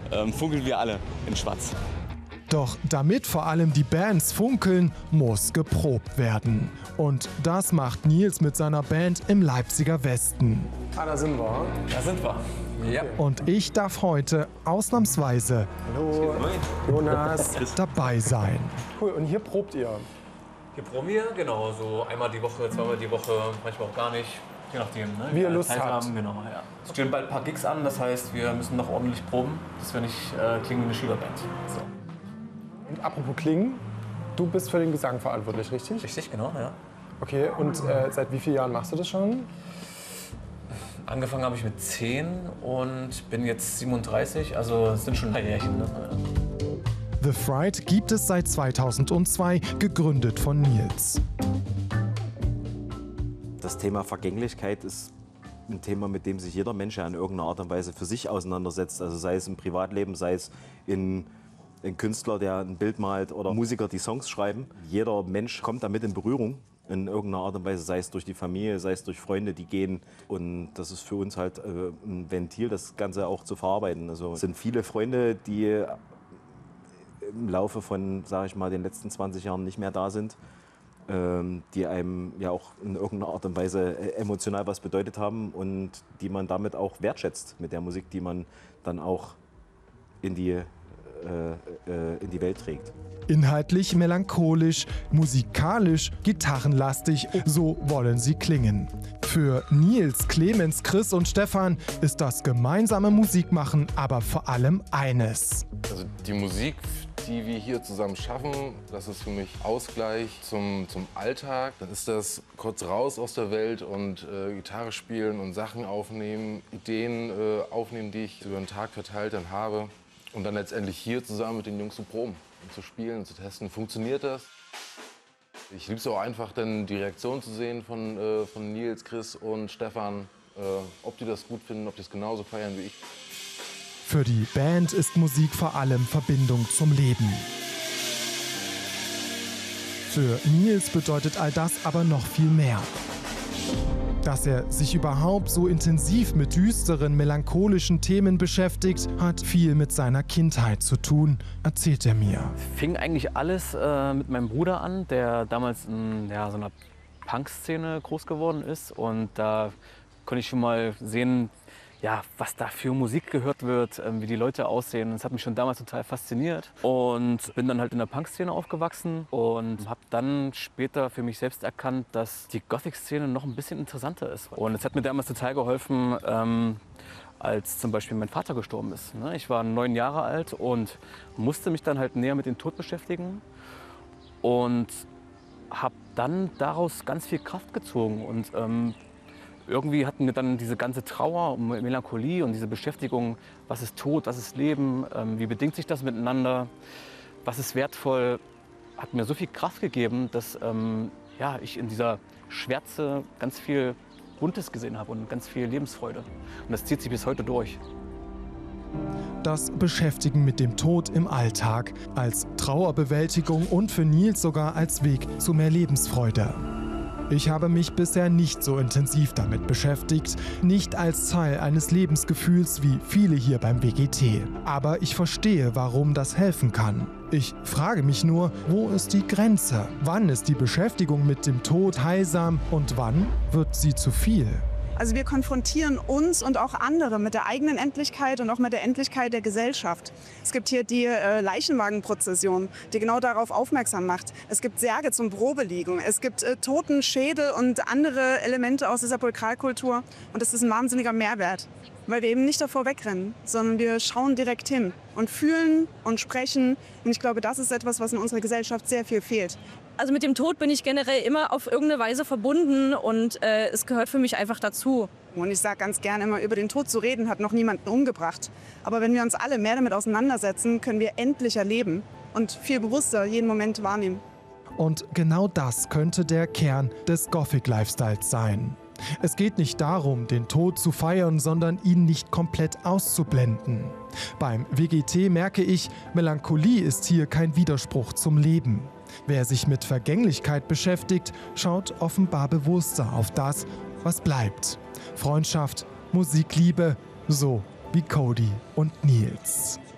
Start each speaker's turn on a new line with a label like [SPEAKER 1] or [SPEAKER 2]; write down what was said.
[SPEAKER 1] funkeln wir alle in Schwarz.
[SPEAKER 2] Doch damit vor allem die Bands funkeln, muss geprobt werden. Und das macht Nils mit seiner Band im Leipziger Westen.
[SPEAKER 3] Da sind wir.
[SPEAKER 1] Da sind wir. Ja.
[SPEAKER 2] Und ich darf heute ausnahmsweise
[SPEAKER 3] Hallo, Jonas.
[SPEAKER 2] dabei sein.
[SPEAKER 3] Cool, und hier probt ihr?
[SPEAKER 4] Hier proben wir, genau, so einmal die Woche, zweimal die Woche, manchmal auch gar nicht. Je nachdem, ne?
[SPEAKER 3] Wie ihr Lust
[SPEAKER 4] Zeit
[SPEAKER 3] habt.
[SPEAKER 4] haben, genau, ja. Es stehen bald ein paar Gigs an, das heißt, wir müssen noch ordentlich proben, dass wir nicht klingen wie eine Schülerband. So.
[SPEAKER 3] Und apropos Klingen, du bist für den Gesang verantwortlich, richtig?
[SPEAKER 4] Richtig, genau, ja.
[SPEAKER 3] Okay, und seit wie vielen Jahren machst du das schon?
[SPEAKER 4] Angefangen habe ich mit 10 und bin jetzt 37, also es sind schon ein paar Jährchen. Ne?
[SPEAKER 2] The Fright gibt es seit 2002, gegründet von Nils.
[SPEAKER 5] Das Thema Vergänglichkeit ist ein Thema, mit dem sich jeder Mensch ja in irgendeiner Art und Weise für sich auseinandersetzt. Also sei es im Privatleben, sei es ein Künstler, der ein Bild malt oder Musiker, die Songs schreiben. Jeder Mensch kommt damit in Berührung in irgendeiner Art und Weise, sei es durch die Familie, sei es durch Freunde, die gehen. Und das ist für uns halt ein Ventil, das Ganze auch zu verarbeiten. Also es sind viele Freunde, die im Laufe von, sage ich mal, den letzten 20 Jahren nicht mehr da sind, die einem ja auch in irgendeiner Art und Weise emotional was bedeutet haben und die man damit auch wertschätzt mit der Musik, die man dann auch in die Welt trägt.
[SPEAKER 2] Inhaltlich melancholisch, musikalisch gitarrenlastig, so wollen sie klingen. Für Nils, Clemens, Chris und Stefan ist das gemeinsame Musikmachen aber vor allem eines.
[SPEAKER 6] Also die Musik, die wir hier zusammen schaffen, das ist für mich Ausgleich zum Alltag. Dann ist das kurz raus aus der Welt und Gitarre spielen und Sachen aufnehmen, Ideen aufnehmen, die ich über den Tag verteilt dann habe. Und dann letztendlich hier zusammen mit den Jungs zu proben und zu spielen und zu testen. Funktioniert das? Ich liebe es auch einfach, dann die Reaktion zu sehen von Nils, Chris und Stefan, ob die das gut finden, ob die es genauso feiern wie ich.
[SPEAKER 2] Für die Band ist Musik vor allem Verbindung zum Leben. Für Nils bedeutet all das aber noch viel mehr. Dass er sich überhaupt so intensiv mit düsteren, melancholischen Themen beschäftigt, hat viel mit seiner Kindheit zu tun, erzählt er mir.
[SPEAKER 4] Fing eigentlich alles mit meinem Bruder an, der damals in so einer Punk-Szene groß geworden ist. Und da konnte ich schon mal sehen, ja, was da für Musik gehört wird, wie die Leute aussehen. Das hat mich schon damals total fasziniert. Und bin dann halt in der Punk-Szene aufgewachsen und habe dann später für mich selbst erkannt, dass die Gothic-Szene noch ein bisschen interessanter ist. Und es hat mir damals total geholfen, als zum Beispiel mein Vater gestorben ist. Ich war 9 Jahre alt und musste mich dann halt näher mit dem Tod beschäftigen. Und habe dann daraus ganz viel Kraft gezogen. Und irgendwie hatten wir dann diese ganze Trauer und Melancholie und diese Beschäftigung, was ist Tod, was ist Leben, wie bedingt sich das miteinander, was ist wertvoll, hat mir so viel Kraft gegeben, dass ich in dieser Schwärze ganz viel Buntes gesehen habe und ganz viel Lebensfreude. Und das zieht sich bis heute durch.
[SPEAKER 2] Das Beschäftigen mit dem Tod im Alltag, als Trauerbewältigung und für Nils sogar als Weg zu mehr Lebensfreude. Ich habe mich bisher nicht so intensiv damit beschäftigt, nicht als Teil eines Lebensgefühls wie viele hier beim WGT. Aber ich verstehe, warum das helfen kann. Ich frage mich nur, wo ist die Grenze? Wann ist die Beschäftigung mit dem Tod heilsam und wann wird sie zu viel?
[SPEAKER 7] Also wir konfrontieren uns und auch andere mit der eigenen Endlichkeit und auch mit der Endlichkeit der Gesellschaft. Es gibt hier die Leichenwagenprozession, die genau darauf aufmerksam macht. Es gibt Särge zum Probeliegen, es gibt Totenschädel und andere Elemente aus der Sepulkralkultur. Und das ist ein wahnsinniger Mehrwert, weil wir eben nicht davor wegrennen, sondern wir schauen direkt hin und fühlen und sprechen. Und ich glaube, das ist etwas, was in unserer Gesellschaft sehr viel fehlt.
[SPEAKER 8] Also mit dem Tod bin ich generell immer auf irgendeine Weise verbunden und es gehört für mich einfach dazu.
[SPEAKER 7] Und ich sage ganz gerne immer, über den Tod zu reden, hat noch niemanden umgebracht. Aber wenn wir uns alle mehr damit auseinandersetzen, können wir endlicher leben und viel bewusster jeden Moment wahrnehmen.
[SPEAKER 2] Und genau das könnte der Kern des Gothic-Lifestyles sein. Es geht nicht darum, den Tod zu feiern, sondern ihn nicht komplett auszublenden. Beim WGT merke ich, Melancholie ist hier kein Widerspruch zum Leben. Wer sich mit Vergänglichkeit beschäftigt, schaut offenbar bewusster auf das, was bleibt. Freundschaft, Musikliebe, so wie Cody und Nils.